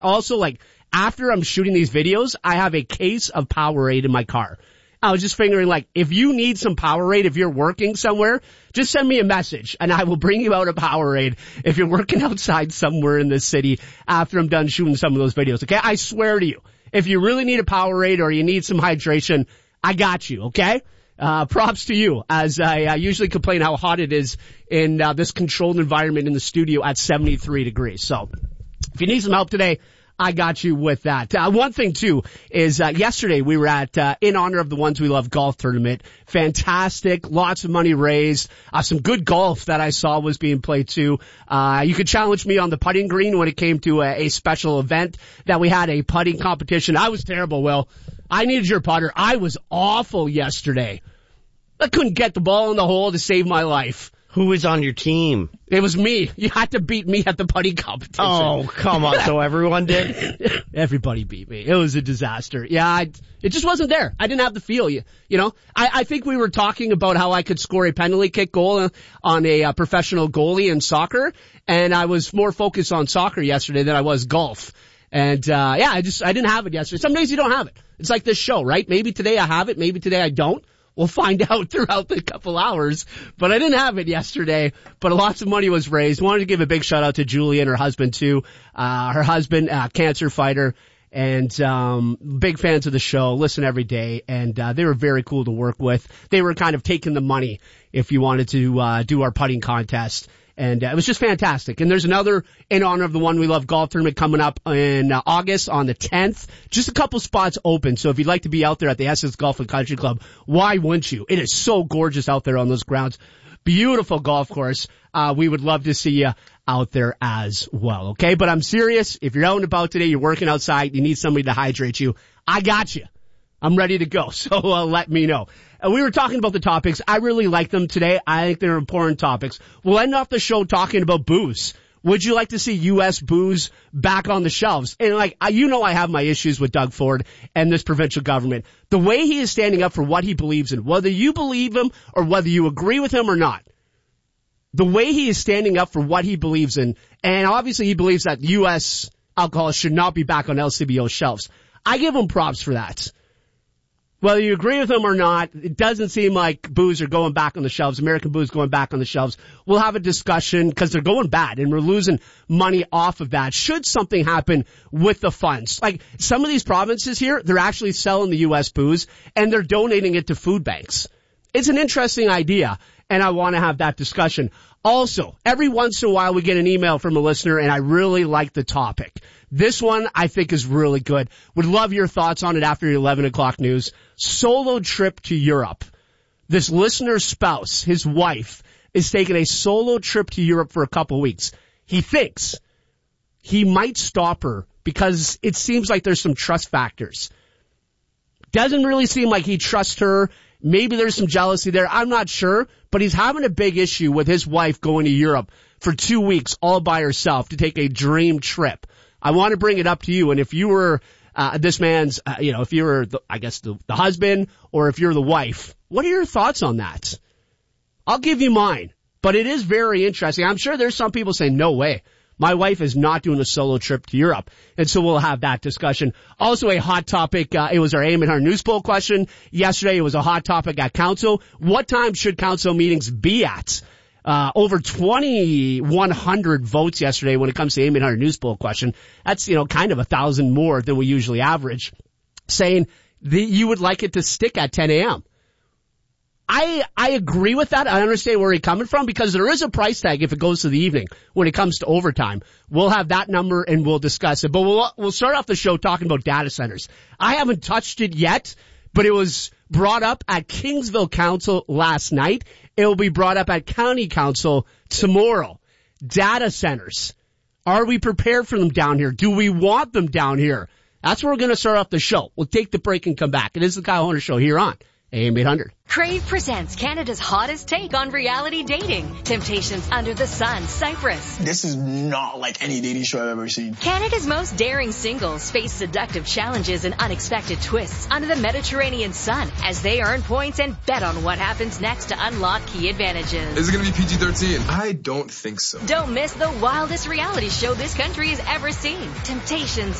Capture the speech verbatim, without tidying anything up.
Also, like, after I'm shooting these videos, I have a case of Powerade in my car. I was just figuring, like, if you need some Powerade, if you're working somewhere, just send me a message and I will bring you out a Powerade if you're working outside somewhere in this city after I'm done shooting some of those videos, okay? I swear to you, if you really need a Powerade or you need some hydration, I got you, okay? Uh, props to you, as I uh, usually complain how hot it is in uh, this controlled environment in the studio at seventy-three degrees. So, if you need some help today, I got you with that. Uh, one thing too is, uh, yesterday we were at, uh, In Honor of the Ones We Love golf tournament. Fantastic. Lots of money raised. Uh, some good golf that I saw was being played too. Uh, you could challenge me on the putting green when it came to a, a special event that we had, a putting competition. I was terrible, Will. I needed your putter. I was awful yesterday. I couldn't get the ball in the hole to save my life. Who was on your team? It was me. You had to beat me at the putting competition. Oh, come on. So everyone did? Everybody beat me. It was a disaster. Yeah, I, it just wasn't there. I didn't have the feel. You, you know, I, I think we were talking about how I could score a penalty kick goal on a uh, professional goalie in soccer, and I was more focused on soccer yesterday than I was golf. And, uh, yeah, I just, I didn't have it yesterday. Some days you don't have it. It's like this show, right? Maybe today I have it. Maybe today I don't. We'll find out throughout the couple hours, but I didn't have it yesterday, but lots of money was raised. Wanted to give a big shout out to Julie and her husband too. Uh, her husband, uh, cancer fighter, and, um, big fans of the show, listen every day, and, uh, they were very cool to work with. They were kind of taking the money if you wanted to, uh, do our putting contest. And uh, it was just fantastic. And there's another In Honor of the One We Love golf tournament coming up in uh, August on the tenth. Just a couple spots open. So if you'd like to be out there at the Essex Golf and Country Club, why wouldn't you? It is so gorgeous out there on those grounds. Beautiful golf course. Uh, we would love to see you out there as well. Okay. But I'm serious. If you're out and about today, you're working outside, you need somebody to hydrate you, I got you. I'm ready to go. So uh, let me know. Uh, we were talking about the topics. I really like them today. I think they're important topics. We'll end off the show talking about booze. Would you like to see U S booze back on the shelves? And like, I, you know, I have my issues with Doug Ford and this provincial government. The way he is standing up for what he believes in, whether you believe him or whether you agree with him or not, the way he is standing up for what he believes in, and obviously he believes that U S alcohol should not be back on L C B O shelves. I give him props for that. Whether you agree with him or not, it doesn't seem like booze are going back on the shelves, American booze going back on the shelves. We'll have a discussion because they're going bad and we're losing money off of that. Should something happen with the funds? Like some of these provinces here, they're actually selling the U S booze and they're donating it to food banks. It's an interesting idea and I want to have that discussion. Also, every once in a while we get an email from a listener and I really like the topic. This one I think is really good. Would love your thoughts on it after your eleven o'clock news. Solo trip to Europe. This listener's spouse, his wife, is taking a solo trip to Europe for a couple weeks. He thinks he might stop her because it seems like there's some trust factors. Doesn't really seem like he trusts her. Maybe there's some jealousy there. I'm not sure, but he's having a big issue with his wife going to Europe for two weeks all by herself to take a dream trip. I want to bring it up to you, and if you were uh, this man's, uh, you know, if you were, the, I guess, the, the husband, or if you're the wife, what are your thoughts on that? I'll give you mine, but it is very interesting. I'm sure there's some people saying, no way, my wife is not doing a solo trip to Europe, and so we'll have that discussion. Also a hot topic, uh, it was our Aim and Our News poll question. Yesterday it was a hot topic at council. What time should council meetings be at? Uh, over twenty-one hundred votes yesterday when it comes to Aim and Our News poll question. That's, you know, kind of a thousand more than we usually average, saying that you would like it to stick at ten a.m. I, I agree with that. I understand where you're coming from because there is a price tag if it goes to the evening when it comes to overtime. We'll have that number and we'll discuss it. But we'll, we'll start off the show talking about data centers. I haven't touched it yet, but it was brought up at Kingsville Council last night. It will be brought up at County Council tomorrow. Data centers. Are we prepared for them down here? Do we want them down here? That's where we're going to start off the show. We'll take the break and come back. It is the Kyle Hunter Show here on A M eight hundred. Crave presents Canada's hottest take on reality dating. Temptations Under the Sun, Cyprus. This is not like any dating show I've ever seen. Canada's most daring singles face seductive challenges and unexpected twists under the Mediterranean sun as they earn points and bet on what happens next to unlock key advantages. Is it going to be P G thirteen? I don't think so. Don't miss the wildest reality show this country has ever seen. Temptations